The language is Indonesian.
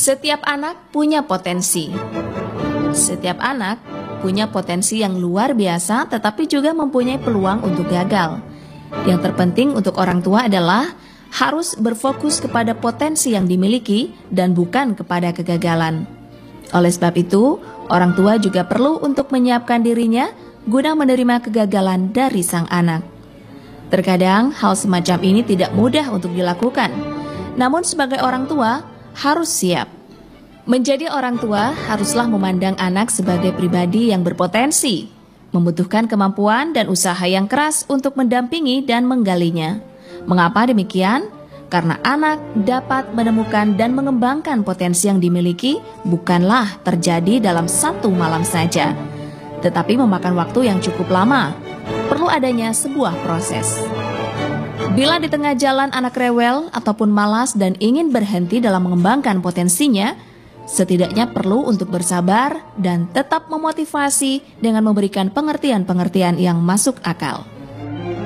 Setiap anak punya potensi. Setiap anak punya potensi yang luar biasa, tetapi juga mempunyai peluang untuk gagal. Yang terpenting untuk orang tua adalah harus berfokus kepada potensi yang dimiliki dan bukan kepada kegagalan. Oleh sebab itu, orang tua juga perlu untuk menyiapkan dirinya guna menerima kegagalan dari sang anak. Terkadang hal semacam ini tidak mudah untuk dilakukan, namun sebagai orang tua harus siap. Menjadi orang tua haruslah memandang anak sebagai pribadi yang berpotensi, membutuhkan kemampuan dan usaha yang keras untuk mendampingi dan menggalinya. Mengapa demikian? Karena anak dapat menemukan dan mengembangkan potensi yang dimiliki bukanlah terjadi dalam satu malam saja, tetapi memakan waktu yang cukup lama. Perlu adanya sebuah proses. Bila di tengah jalan anak rewel ataupun malas dan ingin berhenti dalam mengembangkan potensinya, setidaknya perlu untuk bersabar dan tetap memotivasi dengan memberikan pengertian-pengertian yang masuk akal.